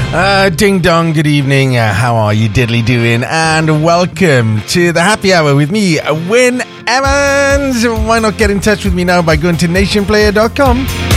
Ding dong, good evening. How are you diddly doing? And welcome to the happy hour with me, Win Evans. Why not get in touch with me now by going to nationplayer.com